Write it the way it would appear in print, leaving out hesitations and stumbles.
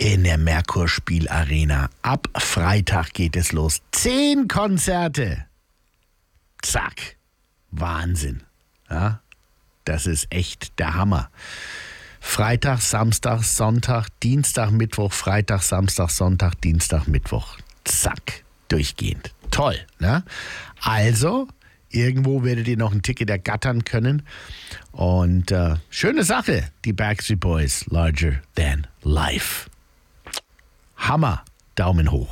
in der Merkur-Spielarena. Ab Freitag geht es los. 10 Konzerte. Zack. Wahnsinn. Ja, das ist echt der Hammer. Freitag, Samstag, Sonntag, Dienstag, Mittwoch, Freitag, Samstag, Sonntag, Dienstag, Mittwoch. Zack. Durchgehend. Toll, ne? Also, irgendwo werdet ihr noch ein Ticket ergattern können. Und schöne Sache, die Backstreet Boys, Larger Than Life. Hammer, Daumen hoch.